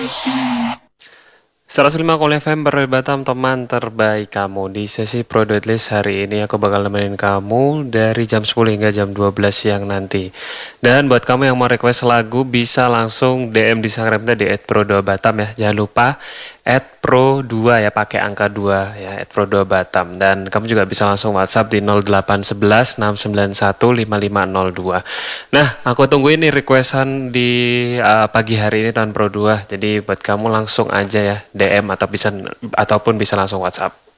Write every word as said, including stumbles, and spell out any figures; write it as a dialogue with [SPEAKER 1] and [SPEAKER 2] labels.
[SPEAKER 1] seratus lima F M Pro Batam, teman terbaik kamu. Di sesi Pro List hari ini aku bakal nemenin kamu dari jam sepuluh hingga jam dua belas siang nanti. Dan buat kamu yang mau request lagu bisa langsung D M di Instagram kita di et pro dua batam ya. Jangan lupa et pro dua ya, pakai angka dua ya, et pro dua batam. Dan kamu juga bisa langsung WhatsApp di nol delapan satu satu enam sembilan satu lima lima nol dua. Nah, aku tunggu ini requestan di uh, pagi hari ini tahun Pro dua. Jadi buat kamu langsung aja ya D M atau bisa ataupun bisa langsung WhatsApp.